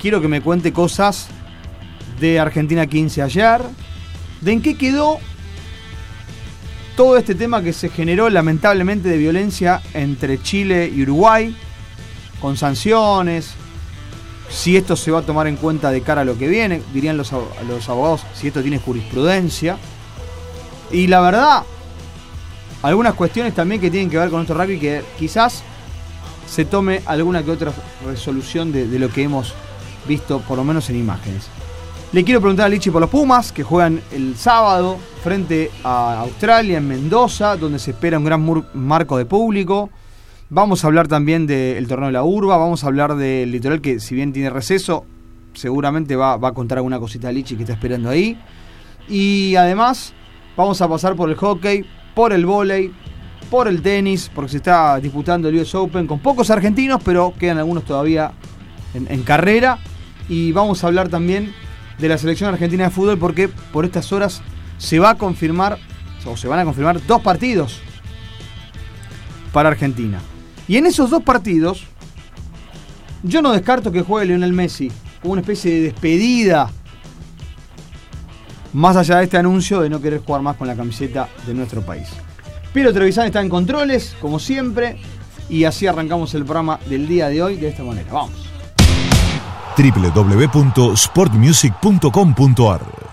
quiero que me cuente cosas de Argentina 15 ayer, de en qué quedó todo este tema que se generó lamentablemente de violencia entre Chile y Uruguay, con sanciones, si esto se va a tomar en cuenta de cara a lo que viene, dirían los abogados, si esto tiene jurisprudencia. Y la verdad, algunas cuestiones también que tienen que ver con nuestro rugby, que quizás se tome alguna que otra resolución de lo que hemos visto, por lo menos en imágenes. Le quiero preguntar a Lichi por los Pumas, que juegan el sábado frente a Australia en Mendoza, donde se espera un gran marco de público. Vamos a hablar también del torneo de la Urba, vamos a hablar del Litoral, que si bien tiene receso, seguramente va a contar alguna cosita a Lichi que está esperando ahí. Y además vamos a pasar por el hockey, por el vóley, por el tenis, porque se está disputando el US Open con pocos argentinos, pero quedan algunos todavía en carrera. Y vamos a hablar también de la selección argentina de fútbol, porque por estas horas se van a confirmar 2 partidos para Argentina. Y en esos 2 partidos, yo no descarto que juegue Lionel Messi como una especie de despedida, más allá de este anuncio de no querer jugar más con la camiseta de nuestro país. Piero Trevisan está en controles, como siempre, y así arrancamos el programa del día de hoy de esta manera. Vamos. www.sportmusic.com.ar